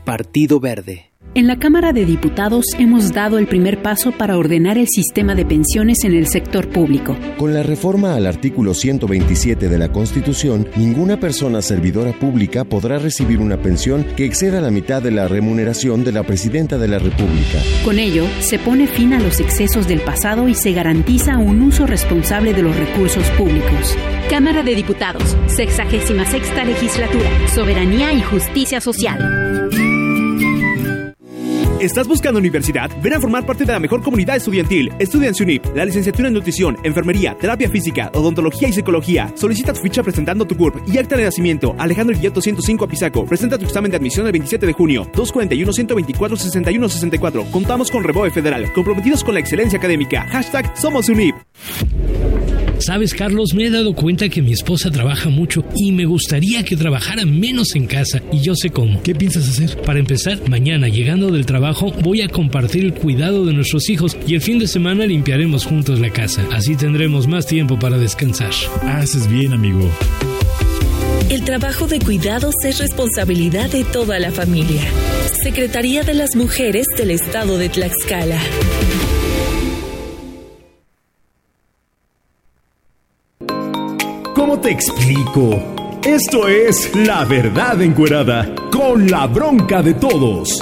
Partido Verde. En la Cámara de Diputados hemos dado el primer paso para ordenar el sistema de pensiones en el sector público. Con la reforma al artículo 127 de la Constitución, ninguna persona servidora pública podrá recibir una pensión que exceda la mitad de la remuneración de la Presidenta de la República. Con ello, se pone fin a los excesos del pasado y se garantiza un uso responsable de los recursos públicos. Cámara de Diputados, 66ª Legislatura, Soberanía y Justicia Social. ¿Estás buscando universidad? Ven a formar parte de la mejor comunidad estudiantil. Estudia en SUNIP, la licenciatura en nutrición, enfermería, terapia física, odontología y psicología. Solicita tu ficha presentando tu CURP y acta de nacimiento. Alejandro Guillermo 105 Apizaco. Presenta tu examen de admisión el 27 de junio. 241-124-6164. Contamos con Reboe Federal. Comprometidos con la excelencia académica. #Somos SUNIP. ¿Sabes, Carlos? Me he dado cuenta que mi esposa trabaja mucho y me gustaría que trabajara menos en casa, y yo sé cómo. ¿Qué piensas hacer? Para empezar, mañana llegando del trabajo voy a compartir el cuidado de nuestros hijos y el fin de semana limpiaremos juntos la casa. Así tendremos más tiempo para descansar. Haces bien, amigo. El trabajo de cuidados es responsabilidad de toda la familia. Secretaría de las Mujeres del Estado de Tlaxcala. ¿Cómo te explico? Esto es La Verdad Encuerada, con la bronca de todos.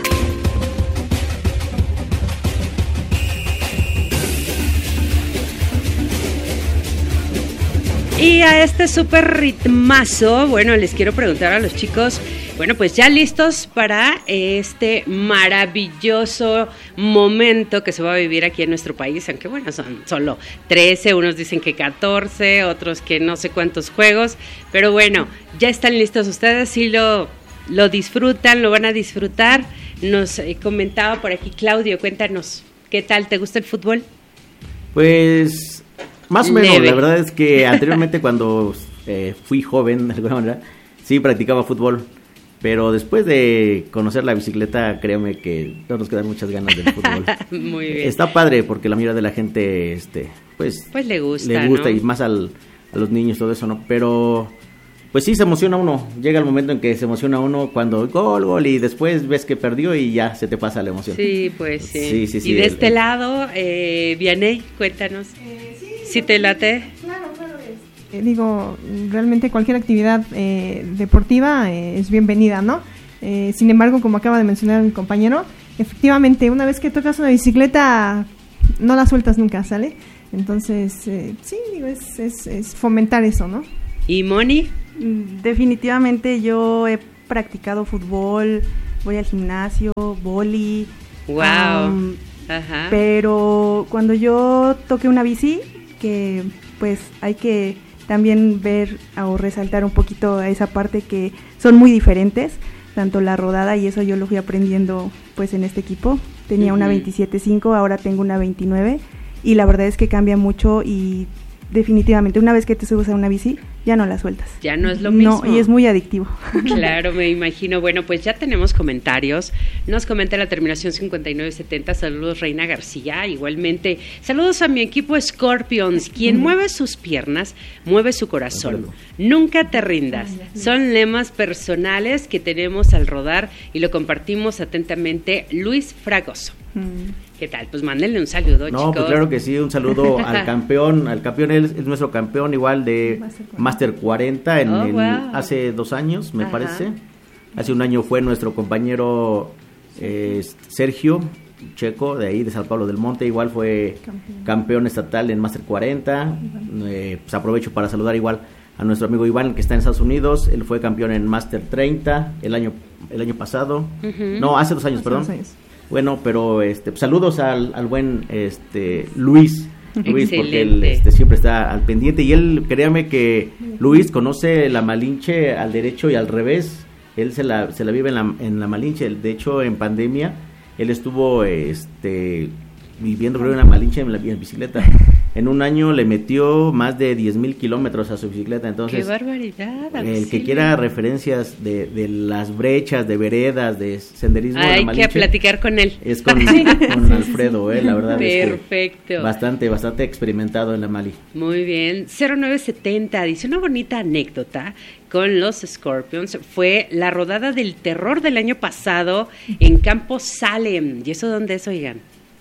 Y a este súper ritmazo, bueno, les quiero preguntar a los chicos, bueno, pues ya listos para este maravilloso momento que se va a vivir aquí en nuestro país, aunque bueno, son solo 13, unos dicen que 14, otros que no sé cuántos juegos, pero bueno, ya están listos ustedes, sí lo disfrutan, lo van a disfrutar. Nos comentaba por aquí Claudio, cuéntanos, ¿qué tal? ¿Te gusta el fútbol? Pues más o menos, la verdad es que anteriormente cuando fui joven, de alguna manera, sí practicaba fútbol. Pero después de conocer la bicicleta, créeme que no nos quedan muchas ganas del fútbol. Muy bien. Está padre porque la mayoría de la gente, pues le gusta, ¿no? Y más a los niños, todo eso, ¿no? Pero, pues sí, se emociona uno. Llega el momento en que se emociona uno cuando gol, y después ves que perdió y ya se te pasa la emoción. Sí, pues sí. Sí. Y de este lado, Vianey, cuéntanos. ¿Sí te late? Claro. Digo, realmente cualquier actividad deportiva es bienvenida, ¿no? Sin embargo, como acaba de mencionar mi compañero, efectivamente, una vez que tocas una bicicleta, no la sueltas nunca, ¿sale? Entonces, sí, digo, es fomentar eso, ¿no? ¿Y Moni? Definitivamente yo he practicado fútbol, voy al gimnasio, vóley. Wow. Ajá. Pero cuando yo toqué una bici, que pues hay que también ver o resaltar un poquito a esa parte que son muy diferentes, tanto la rodada, y eso yo lo fui aprendiendo pues en este equipo. Tenía una 27.5, ahora tengo una 29, y la verdad es que cambia mucho, y definitivamente una vez que te subes a una bici ya no la sueltas. Ya no es lo mismo. No, y es muy adictivo. Claro, me imagino. Bueno, pues ya tenemos comentarios. Nos comenta la terminación 5970. Saludos, Reina García. Igualmente, saludos a mi equipo Scorpions. Quien mueve sus piernas, mueve su corazón. Nunca te rindas. Son lemas personales que tenemos al rodar y lo compartimos atentamente. Luis Fragoso. ¿Qué tal? Pues mándenle un saludo, chicos. No, pues claro que sí, un saludo al campeón. Al campeón, él es nuestro campeón igual de Master 40 hace 2 años, me parece. Hace un año fue nuestro compañero Sergio Checo, de ahí de San Pablo del Monte, igual fue campeón estatal en Master 40. Pues aprovecho para saludar igual a nuestro amigo Iván, que está en Estados Unidos. Él fue campeón en Master 30 el año pasado. No, hace 2 años, perdón. 2 años. Bueno, pero saludos al buen Luis, porque él siempre está al pendiente, y él, créame que Luis conoce la Malinche al derecho y al revés. Él se la vive en la Malinche. De hecho, en pandemia él estuvo viviendo, creo, en la Malinche en bicicleta. en un año le metió más de 10,000 kilómetros a su bicicleta. Entonces, ¡qué barbaridad! El que quiera referencias de las brechas, de veredas, de senderismo, hay que platicar con él. Es con Alfredo, la verdad. Perfecto. Es que bastante experimentado en la Mali. Muy bien. 0970 dice una bonita anécdota con los Scorpions. Fue la rodada del terror del año pasado en Campo Salem. ¿Y eso dónde es, oigan?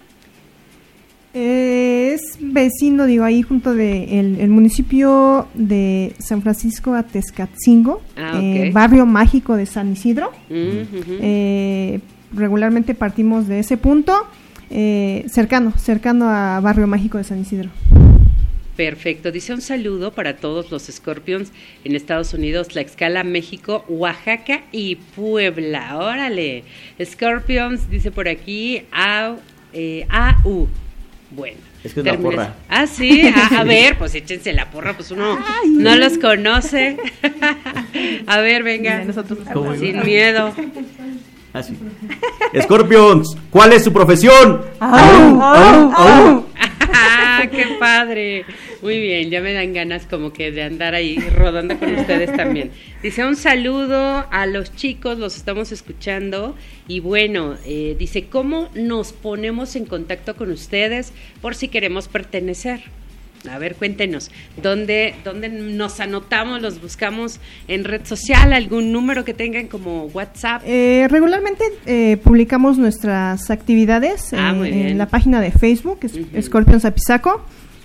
Es vecino, ahí junto de el municipio de San Francisco Atezcatzingo, okay. Barrio mágico de San Isidro. Uh-huh. Regularmente partimos de ese punto, cercano a Barrio mágico de San Isidro. Perfecto, dice un saludo para todos los Scorpions en Estados Unidos, Tlaxcala, México, Oaxaca y Puebla. ¡Órale! Scorpions, dice por aquí, AU. Bueno. Es que es la porra. Ah, sí, a ver, pues échense la porra, pues uno no los conoce. A ver, venga, sin miedo. Ah, sí. Scorpions, ¿cuál es su profesión? ¡Au! ¡Au! ¡Au! ¡Qué padre! Muy bien, ya me dan ganas como que de andar ahí rodando con ustedes también. Dice un saludo a los chicos, los estamos escuchando. Y bueno, dice, ¿cómo nos ponemos en contacto con ustedes por si queremos pertenecer? A ver, cuéntenos, ¿dónde nos anotamos, los buscamos en red social, algún número que tengan como WhatsApp? Regularmente publicamos nuestras actividades en la página de Facebook, Scorpions Apizaco.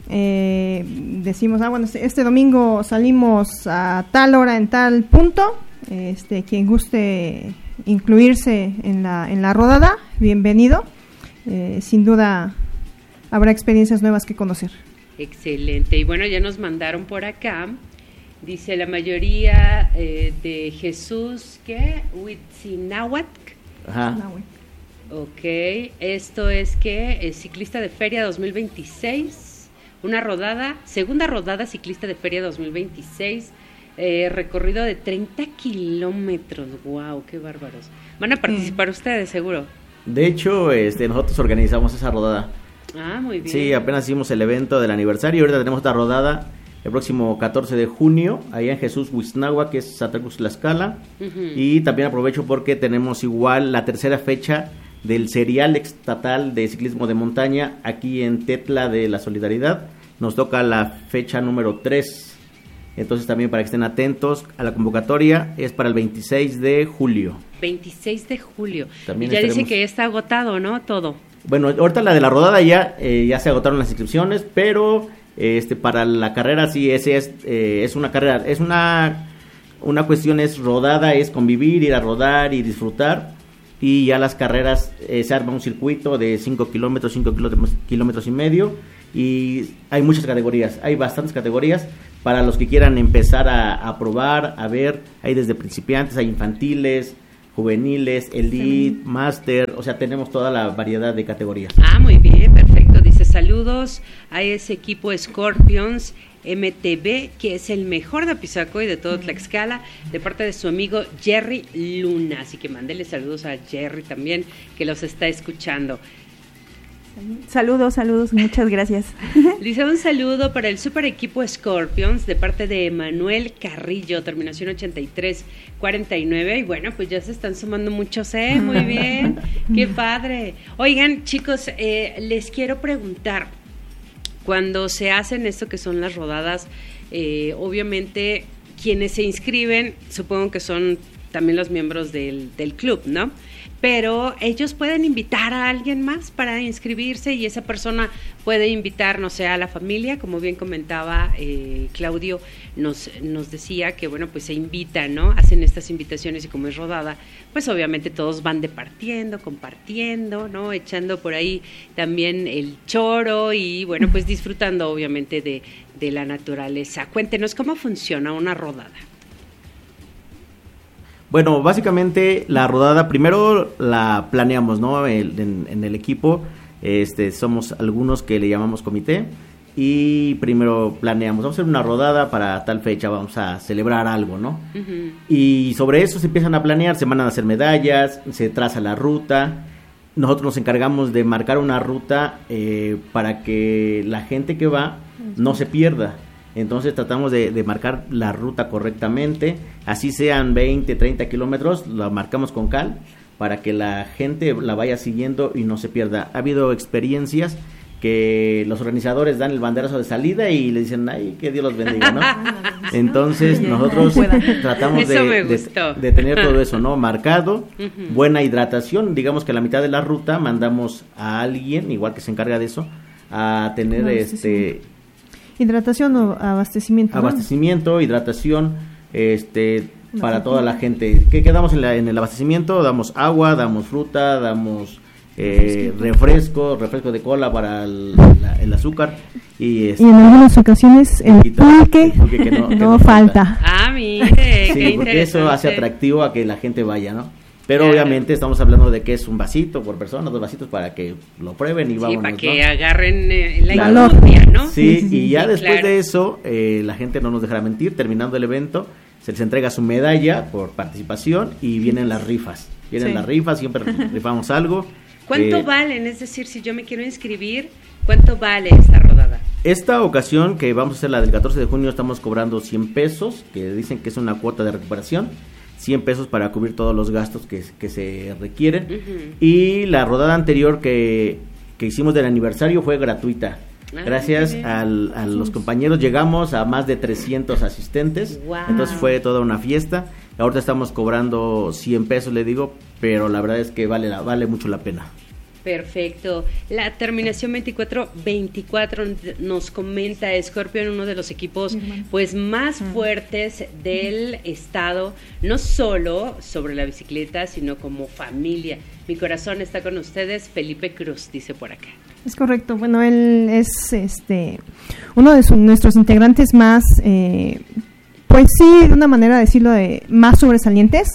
Decimos, bueno, este domingo salimos a tal hora en tal punto, quien guste incluirse en la rodada, bienvenido. Sin duda habrá experiencias nuevas que conocer. Excelente, y bueno, ya nos mandaron por acá, dice la mayoría de Jesús, ¿qué? Huitzináhuatl. Ajá. Ok, esto es que es ciclista de feria 2026, segunda rodada ciclista de feria 2026, recorrido de 30 kilómetros, wow, qué bárbaros. Van a participar ustedes, seguro. De hecho, nosotros organizamos esa rodada. Ah, muy bien. Sí, apenas hicimos el evento del aniversario. Ahorita tenemos esta rodada el próximo 14 de junio, allá en Jesús Huitzináhuatl, que es Santa Cruz Tlaxcala. Uh-huh. Y también aprovecho porque tenemos igual la tercera fecha del serial estatal de ciclismo de montaña aquí en Tetla de la Solidaridad. Nos toca la fecha número 3. Entonces también para que estén atentos a la convocatoria, es para el 26 de julio. 26 de julio. También y ya dice que ya está agotado, ¿no? Todo. Bueno, ahorita la de la rodada ya se agotaron las inscripciones, pero para la carrera sí es una carrera, es una cuestión, es rodada, es convivir, ir a rodar y disfrutar. Y ya las carreras se arma un circuito de 5 kilómetros y medio, y hay muchas categorías, hay bastantes categorías para los que quieran empezar a probar, a ver. Hay desde principiantes, hay infantiles, juveniles, elite, máster, o sea, tenemos toda la variedad de categorías. Ah, muy bien, perfecto. Dice, saludos a ese equipo Scorpions MTV, que es el mejor de Apizaco y de todo Tlaxcala, de parte de su amigo Jerry Luna. Así que mándele saludos a Jerry también, que los está escuchando. Saludos, muchas gracias. Dice un saludo para el super equipo Scorpions de parte de Manuel Carrillo, terminación 8349. Y bueno, pues ya se están sumando muchos, muy bien, qué padre. Oigan, chicos, les quiero preguntar, cuando se hacen esto que son las rodadas, obviamente quienes se inscriben, supongo que son también los miembros del club, ¿no? Pero ellos pueden invitar a alguien más para inscribirse y esa persona puede invitar, no sé, a la familia, como bien comentaba Claudio, nos decía que, bueno, pues se invita, ¿no? Hacen estas invitaciones y como es rodada, pues obviamente todos van departiendo, compartiendo, ¿no? Echando por ahí también el choro y, bueno, pues disfrutando obviamente de la naturaleza. Cuéntenos, ¿cómo funciona una rodada? Bueno, básicamente la rodada primero la planeamos, ¿no? En el equipo, somos algunos que le llamamos comité y primero planeamos, vamos a hacer una rodada para tal fecha, vamos a celebrar algo, ¿no? Uh-huh. Y sobre eso se empiezan a planear, se van a hacer medallas, se traza la ruta nosotros nos encargamos de marcar una ruta para que la gente que va no se pierda. Entonces tratamos de marcar la ruta correctamente, así sean 20, 30 kilómetros, la marcamos con cal para que la gente la vaya siguiendo y no se pierda. Ha habido experiencias que los organizadores dan el banderazo de salida y le dicen, ay, que Dios los bendiga, ¿no? Entonces nosotros tratamos de tener todo eso, ¿no? Marcado, buena hidratación, digamos que a la mitad de la ruta mandamos a alguien, igual que se encarga de eso, a tener hidratación o abastecimiento. Abastecimiento, ¿no? Hidratación, para toda la gente. ¿Qué damos en el abastecimiento? Damos agua, damos fruta, damos refresco de cola para el azúcar y en algunas ocasiones el pulque que no falta. Mire, sí, porque eso hace atractivo a que la gente vaya, ¿no? Pero obviamente estamos hablando de que es un vasito por persona, 2 vasitos para que lo prueben y vámonos, para que ¿no? agarren la inmundia, ¿no? Sí, y ya después de eso, la gente no nos dejará mentir, terminando el evento, se les entrega su medalla por participación y vienen las rifas. Las rifas, siempre rifamos algo. ¿Cuánto valen? Es decir, si yo me quiero inscribir, ¿cuánto vale esta rodada? Esta ocasión, que vamos a hacer la del 14 de junio, estamos cobrando 100 pesos, que dicen que es una cuota de recuperación. 100 pesos para cubrir todos los gastos que se requieren. Y la rodada anterior que hicimos del aniversario fue gratuita. Gracias a los compañeros llegamos a más de 300 asistentes. Entonces fue toda una fiesta. Ahorita estamos cobrando 100 pesos, le digo, pero la verdad es que vale mucho la pena. Perfecto. La terminación 24 nos comenta Scorpion, uno de los equipos pues más fuertes del estado, no solo sobre la bicicleta, sino como familia. Mi corazón está con ustedes, Felipe Cruz, dice por acá. Es correcto. Bueno, él es uno de nuestros integrantes más, pues sí, de una manera de decirlo, más sobresalientes.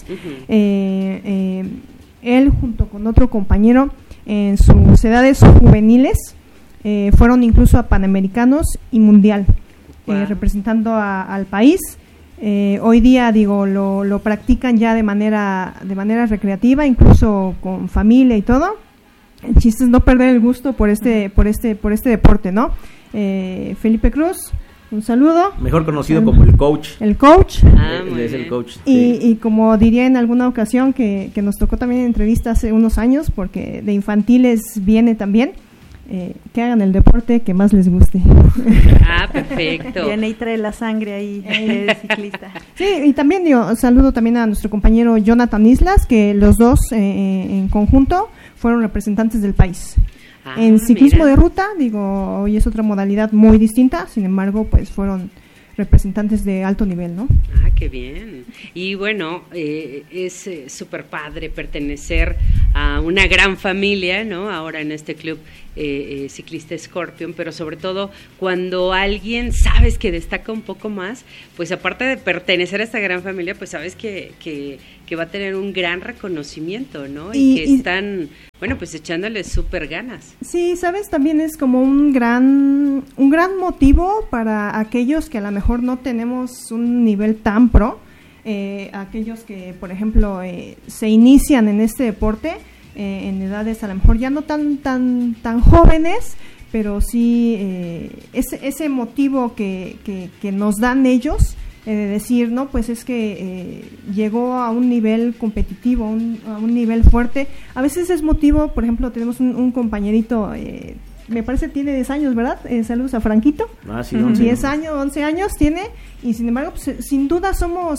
Él junto con otro compañero en sus edades juveniles fueron incluso a Panamericanos y Mundial, representando al país. Hoy día, lo practican ya de manera recreativa, incluso con familia y todo. El chiste es no perder el gusto por este deporte, ¿no? Felipe Cruz, un saludo. Mejor conocido como el coach. El coach. Es el coach. Y como diría en alguna ocasión que nos tocó también en entrevista hace unos años, porque de infantiles viene también, que hagan el deporte que más les guste. Perfecto. Viene y trae la sangre ahí de ciclista. Sí, y también saludo también a nuestro compañero Jonathan Islas, que los dos en conjunto fueron representantes del país. En ciclismo de ruta, hoy es otra modalidad muy distinta, sin embargo, pues fueron representantes de alto nivel, ¿no? Qué bien. Y bueno, es súper padre pertenecer a una gran familia, ¿no? Ahora en este club ciclista Scorpion, pero sobre todo cuando alguien sabes que destaca un poco más, pues aparte de pertenecer a esta gran familia, pues sabes que va a tener un gran reconocimiento, ¿no? Y que están, bueno, pues echándole súper ganas. Sí, sabes, también es como un gran motivo para aquellos que a lo mejor no tenemos un nivel tan pro, aquellos que, por ejemplo, se inician en este deporte en edades a lo mejor ya no tan jóvenes, pero sí ese motivo que nos dan ellos, de decir, no, pues es que llegó a un nivel competitivo, a un nivel fuerte. A veces es motivo, por ejemplo, tenemos un compañerito, me parece tiene 10 años, ¿verdad? Saludos a Franquito. Sí, 11. 10 años, 11 años tiene, y sin embargo, pues, sin duda somos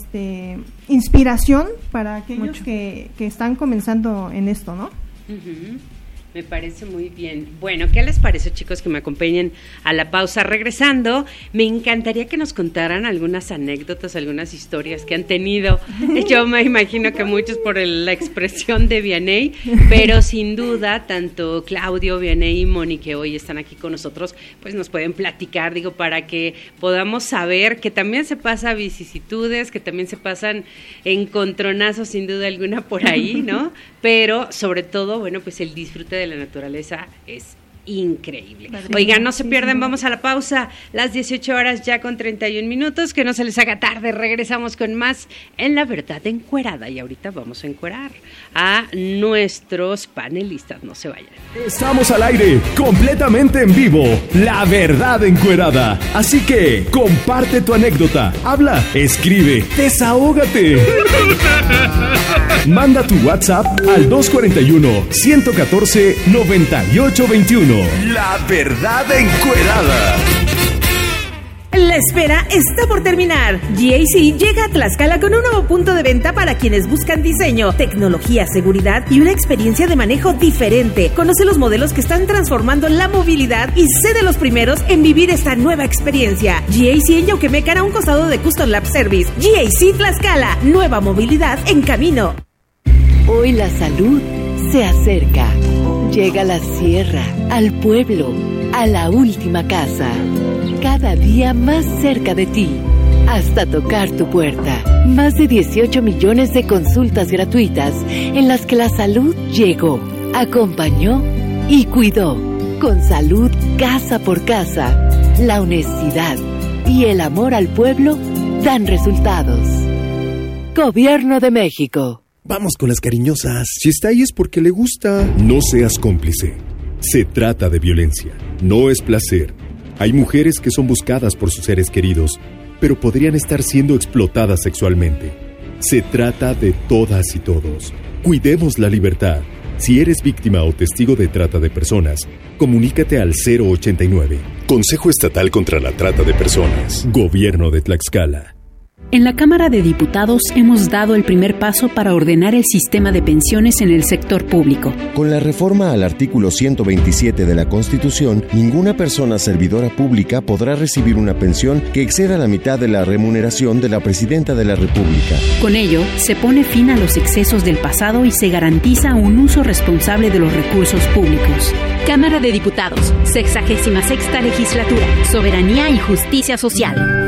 inspiración para aquellos que están comenzando en esto, ¿no? Me parece muy bien. Bueno, ¿qué les parece, chicos, que me acompañen a la pausa? Regresando, me encantaría que nos contaran algunas anécdotas, algunas historias que han tenido. Yo me imagino que muchos por la expresión de Vianney, pero sin duda, tanto Claudio, Vianney y Moni, que hoy están aquí con nosotros, pues nos pueden platicar, para que podamos saber que también se pasa vicisitudes, que también se pasan encontronazos, sin duda alguna, por ahí, ¿no? Pero, sobre todo, bueno, pues el disfrute de la naturaleza es increíble. Oigan, no se pierdan, vamos a la pausa, las 18 horas ya con 31 minutos, que no se les haga tarde, regresamos con más en La Verdad Encuerada, y ahorita vamos a encuerar a nuestros panelistas, no se vayan. Estamos al aire, completamente en vivo, La Verdad Encuerada, así que comparte tu anécdota, habla, escribe, desahógate. Manda tu WhatsApp al 241-114-9821. La Verdad Encuerada. La espera está por terminar. GAC llega a Tlaxcala con un nuevo punto de venta para quienes buscan diseño, tecnología, seguridad y una experiencia de manejo diferente. Conoce los modelos que están transformando la movilidad y sé de los primeros en vivir esta nueva experiencia. GAC en Yauquemecan, a un costado de Custom Lab Service. GAC Tlaxcala, nueva movilidad en camino. Hoy la salud se acerca. Llega a la sierra, al pueblo, a la última casa. Cada día más cerca de ti, hasta tocar tu puerta. Más de 18 millones de consultas gratuitas en las que la salud llegó, acompañó y cuidó. Con salud casa por casa, la honestidad y el amor al pueblo dan resultados. Gobierno de México. Vamos con las cariñosas. Si está ahí es porque le gusta. No seas cómplice. Se trata de violencia, no es placer. Hay mujeres que son buscadas por sus seres queridos, pero podrían estar siendo explotadas sexualmente. Se trata de todas y todos. Cuidemos la libertad. Si eres víctima o testigo de trata de personas, comunícate al 089. Consejo Estatal contra la Trata de Personas. Gobierno de Tlaxcala. En la Cámara de Diputados hemos dado el primer paso para ordenar el sistema de pensiones en el sector público. Con la reforma al artículo 127 de la Constitución, ninguna persona servidora pública podrá recibir una pensión que exceda la mitad de la remuneración de la Presidenta de la República. Con ello, se pone fin a los excesos del pasado y se garantiza un uso responsable de los recursos públicos. Cámara de Diputados, 66ª Legislatura, Soberanía y Justicia Social.